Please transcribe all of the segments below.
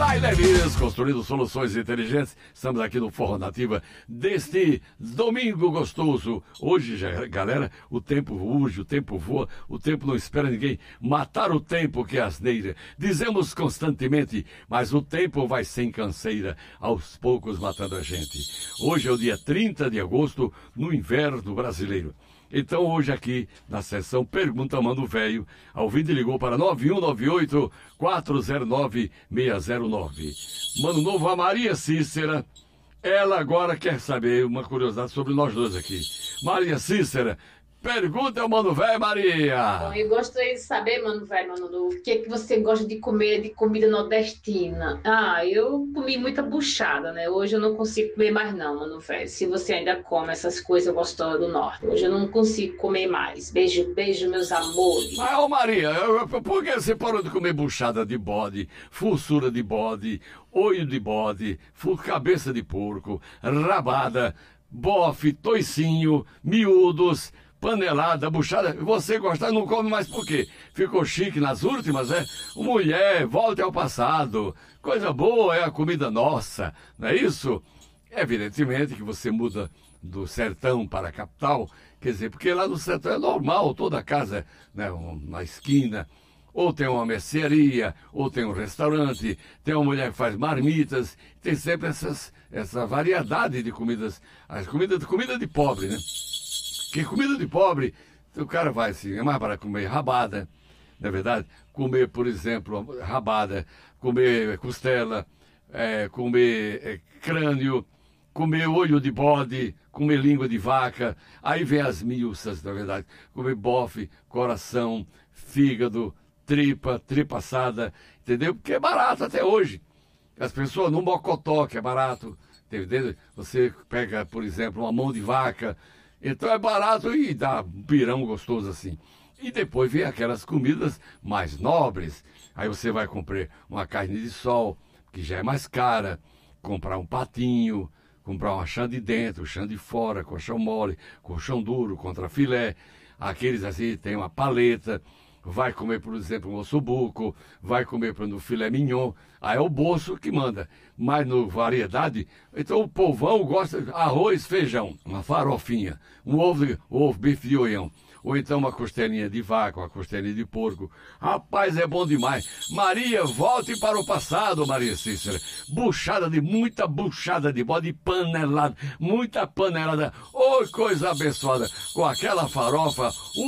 Trailers, construindo soluções inteligentes. Estamos aqui no Forró Nativa deste domingo gostoso. Hoje, já, galera, o tempo urge, o tempo voa, o tempo não espera ninguém. Matar o tempo que é asneira. Dizemos constantemente, mas o tempo vai sem canseira, aos poucos matando a gente. Hoje é o dia 30 de agosto, no inverno brasileiro. Então hoje aqui, na sessão Pergunta Mano Velho, a ouvinte ligou para 9198-409-609. Mano Novo, a Maria Cícera, ela agora quer saber uma curiosidade sobre nós dois aqui. Maria Cícera, pergunta ao Mano Velho, Maria. Bom, eu gostaria de saber, Mano Velho, Mano Novo, o que é que você gosta de comer de comida nordestina? Eu comi muita buchada, né? Hoje eu não consigo comer mais não, Mano Velho. Se você ainda come essas coisas gostosas do norte, hoje eu não consigo comer mais. Beijo, beijo, meus amores. Mas, ô Maria, por que você parou de comer buchada de bode, fuçura de bode, olho de bode, cabeça de porco, rabada, bofe, toicinho, miúdos, panelada, buchada? Você gosta, não come mais por quê? Ficou chique nas últimas, é? Mulher, volte ao passado. Coisa boa é a comida nossa, não é isso? Evidentemente que você muda do sertão para a capital, quer dizer, porque lá no sertão é normal, toda casa, né, na esquina, ou tem uma mercearia, ou tem um restaurante, tem uma mulher que faz marmitas, tem sempre essa variedade de comidas, comida de pobre, né? Que comida de pobre, o cara vai assim, é mais para comer rabada, não é verdade? Comer, por exemplo, rabada, comer costela, comer crânio, comer olho de bode, comer língua de vaca, aí vem as miúças, na verdade, comer bofe, coração, fígado, tripa assada, entendeu? Porque é barato até hoje. As pessoas no mocotó, que é barato, entendeu? Você pega, por exemplo, uma mão de vaca, então é barato e dá um pirão gostoso assim. E depois vem aquelas comidas mais nobres. Aí você vai comprar uma carne de sol, que já é mais cara, comprar um patinho, comprar uma chã de dentro, chã de fora, colchão mole, colchão duro, contra filé. Aqueles assim, tem uma paleta. Vai comer, por exemplo, um ossobuco, vai comer no filé mignon, aí é o bolso que manda. Mas no variedade, então o povão gosta de arroz, feijão, uma farofinha, um ovo bife de oião, ou então uma costelinha de vaca, uma costelinha de porco. Rapaz, é bom demais. Maria, volte para o passado, Maria Cícera. Muita buchada de bode, panelada, muita panelada. Ô, coisa abençoada, com aquela farofa,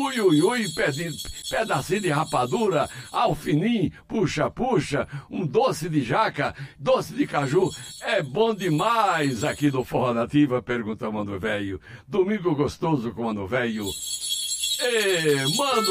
pedacinho de rapadura, alfinim, puxa, um doce de jaca, doce de caju. É bom demais aqui do Forró Nativa, pergunta Mano Velho. Domingo gostoso com Mano Velho. Mano